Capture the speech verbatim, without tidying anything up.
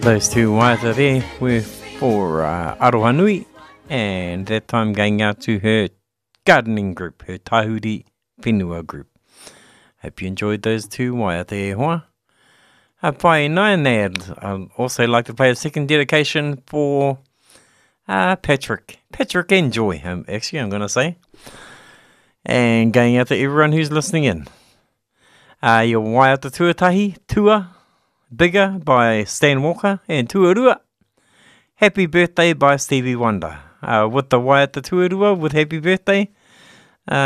Those two waiata there were for uh, Aroha Nui, and that time going out to her gardening group, her Tahuri Whenua group. Hope you enjoyed those two waiata e hoa. Uh, pai nai nei, I'd also like to play a second dedication for uh, Patrick. Patrick and Joy, um, actually, I'm going to say. And going out to everyone who's listening in. Uh, your waiata tuatahi, Tua, Bigger by Stan Walker, and Tuarua. Happy Birthday by Stevie Wonder. Uh, with the waiata tuarua, with happy birthday,